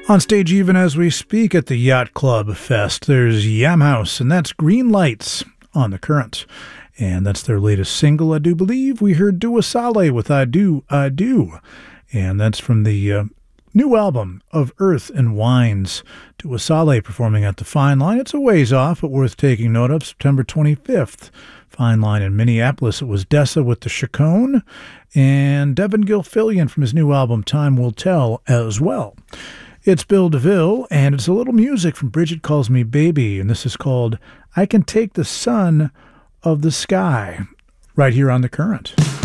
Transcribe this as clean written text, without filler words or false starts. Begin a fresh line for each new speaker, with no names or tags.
On stage even as we speak at the Yacht Club Fest, there's Yamhaus, and that's Green Lights on the Current. And that's their latest single, I do believe. We heard Dua Saleh with I Do, I Do. And that's from the new album of Earth and Wines. Dua Saleh performing at the Fine Line. It's a ways off, but worth taking note of. September 25th. Fine Line in Minneapolis. It was Dessa with the Chacon. And Devin Gilfillian from his new album, Time Will Tell, as well. It's Bill DeVille, and it's a little music from Bridget Calls Me Baby, and this is called I Can Take the Sun of the Sky, right here on The Current.